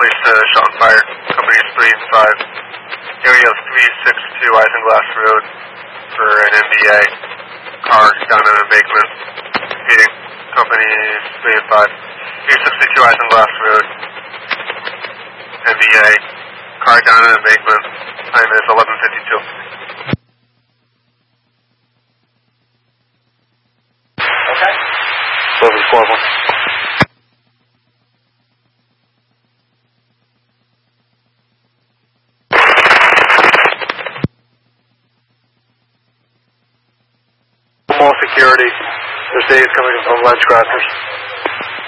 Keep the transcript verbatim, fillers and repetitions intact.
police to shot and fire. Companies three and five. Area of three six two Isinglass Road for an M B A. Car down an embankment. Meeting. Companies three and five. three sixty-two Isinglass Road. M B A. Car down an embankment. Time is eleven fifty-two. Okay. Over four one. More security. There's days coming from Ledgecrafters.